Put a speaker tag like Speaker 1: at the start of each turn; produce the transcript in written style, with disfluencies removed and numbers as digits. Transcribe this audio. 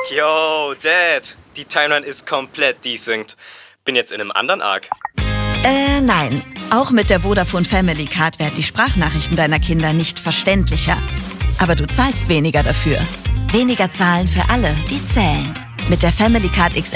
Speaker 1: Yo, Dad, die Timeline ist komplett desynced. Bin jetzt in einem anderen Arc.
Speaker 2: Nein. Auch mit der Vodafone Family Card werden die Sprachnachrichten deiner Kinder nicht verständlicher. Aber du zahlst weniger dafür. Weniger zahlen für alle, die zählen. Mit der Family Card XL